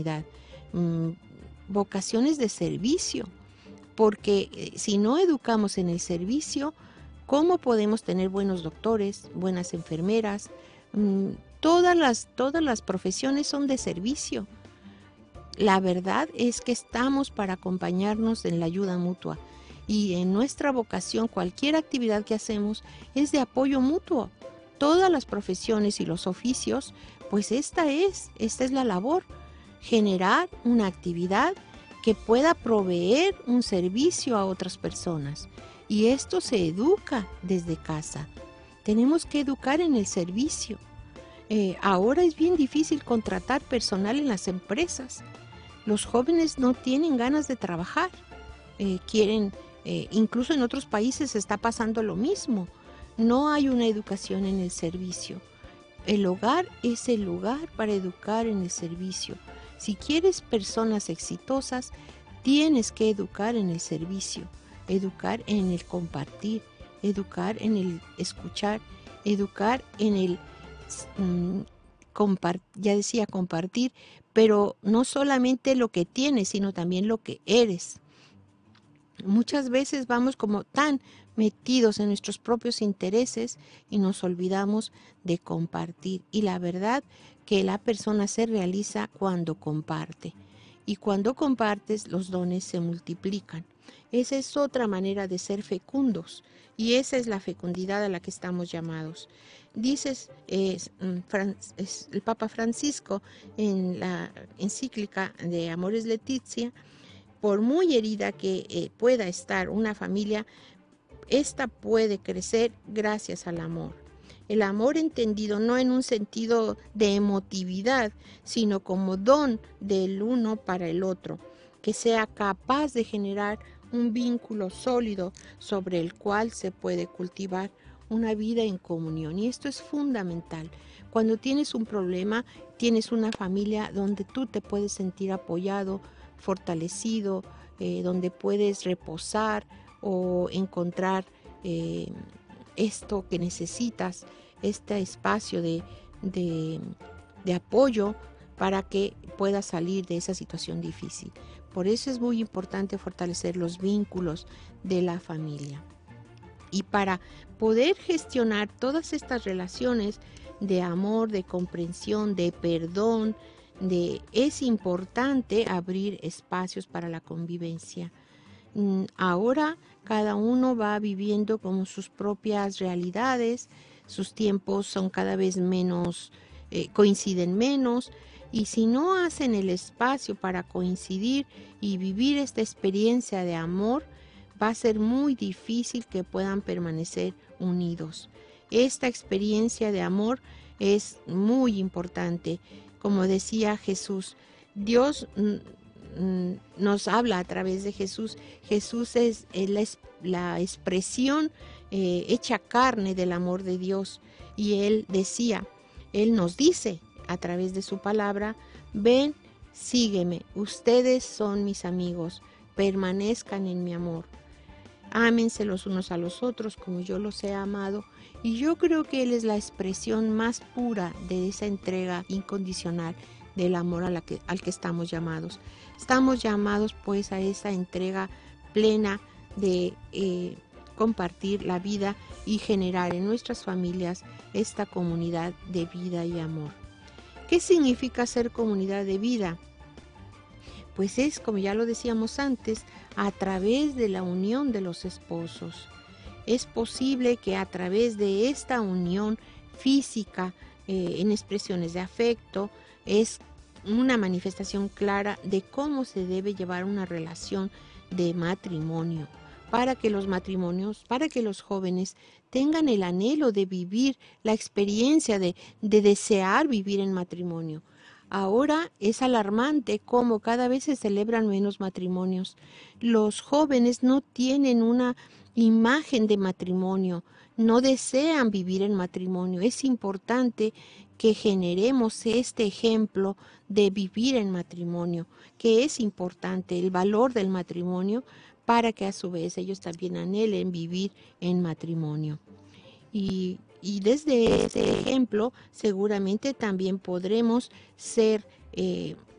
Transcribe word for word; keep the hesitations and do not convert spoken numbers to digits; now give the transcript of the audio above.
comunidad, mm, vocaciones de servicio, porque eh, si no educamos en el servicio, ¿cómo podemos tener buenos doctores, buenas enfermeras? Mm, todas las, todas las profesiones son de servicio. La verdad es que estamos para acompañarnos en la ayuda mutua y en nuestra vocación cualquier actividad que hacemos es de apoyo mutuo. Todas las profesiones y los oficios, pues esta es, esta es la labor, generar una actividad que pueda proveer un servicio a otras personas. Y esto se educa desde casa. Tenemos que educar en el servicio. Eh, ahora es bien difícil contratar personal en las empresas. Los jóvenes no tienen ganas de trabajar, eh, quieren, eh, incluso en otros países está pasando lo mismo. No hay una educación en el servicio. El hogar es el lugar para educar en el servicio. Si quieres personas exitosas, tienes que educar en el servicio, educar en el compartir, educar en el escuchar, educar en el mm, compart- ya decía compartir, pero no solamente lo que tienes, sino también lo que eres. Muchas veces vamos como tan metidos en nuestros propios intereses y nos olvidamos de compartir. Y la verdad que la persona se realiza cuando comparte. Y cuando compartes, los dones se multiplican. Esa es otra manera de ser fecundos. Y esa es la fecundidad a la que estamos llamados. Dices, es, es, el Papa Francisco en la encíclica de Amoris Laetitia, por muy herida que eh, pueda estar una familia, esta puede crecer gracias al amor. El amor entendido no en un sentido de emotividad, sino como don del uno para el otro, que sea capaz de generar un vínculo sólido sobre el cual se puede cultivar una vida en comunión. Y esto es fundamental. Cuando tienes un problema, tienes una familia donde tú te puedes sentir apoyado, fortalecido, eh, donde puedes reposar o encontrar eh, esto que necesitas, este espacio de, de, de apoyo para que puedas salir de esa situación difícil. Por eso es muy importante fortalecer los vínculos de la familia. Y para poder gestionar todas estas relaciones de amor, de comprensión, de perdón, de, es importante abrir espacios para la convivencia. Ahora cada uno va viviendo como sus propias realidades, sus tiempos son cada vez menos, eh, coinciden menos, y si no hacen el espacio para coincidir y vivir esta experiencia de amor, va a ser muy difícil que puedan permanecer unidos. Esta experiencia de amor es muy importante. Como decía Jesús, Dios nos habla a través de Jesús. Jesús es la, la expresión eh, hecha carne del amor de Dios. Y Él decía, Él nos dice a través de su palabra, ven, sígueme, ustedes son mis amigos, permanezcan en mi amor. Ámense los unos a los otros como yo los he amado. Y yo creo que Él es la expresión más pura de esa entrega incondicional del amor a la que, al que estamos llamados. Estamos llamados pues a esa entrega plena de eh, compartir la vida y generar en nuestras familias esta comunidad de vida y amor. ¿Qué significa ser comunidad de vida? Pues es, como ya lo decíamos antes, a través de la unión de los esposos. Es posible que a través de esta unión física, eh, en expresiones de afecto, es una manifestación clara de cómo se debe llevar una relación de matrimonio, para que los matrimonios, para que los jóvenes tengan el anhelo de vivir la experiencia de, de desear vivir en matrimonio. Ahora es alarmante cómo cada vez se celebran menos matrimonios. Los jóvenes no tienen una imagen de matrimonio, no desean vivir en matrimonio. Es importante que generemos este ejemplo de vivir en matrimonio, que es importante el valor del matrimonio para que a su vez ellos también anhelen vivir en matrimonio. Y, y desde ese ejemplo seguramente también podremos ser eh,